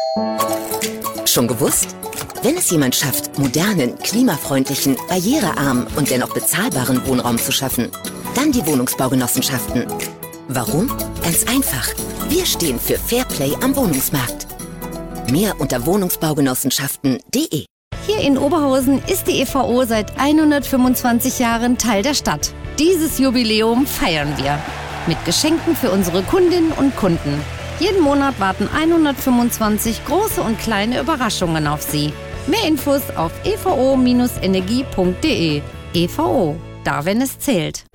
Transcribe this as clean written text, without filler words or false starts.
Schon gewusst? Wenn es jemand schafft, modernen, klimafreundlichen, barrierearmen und dennoch bezahlbaren Wohnraum zu schaffen, dann die Wohnungsbaugenossenschaften. Warum? Ganz einfach. Wir stehen für Fairplay am Wohnungsmarkt. Mehr unter wohnungsbaugenossenschaften.de. Hier in Oberhausen ist die EVO seit 125 Jahren Teil der Stadt. Dieses Jubiläum feiern wir. Mit Geschenken für unsere Kundinnen und Kunden. Jeden Monat warten 125 große und kleine Überraschungen auf Sie. Mehr Infos auf evo-energie.de. EVO, da wenn es zählt.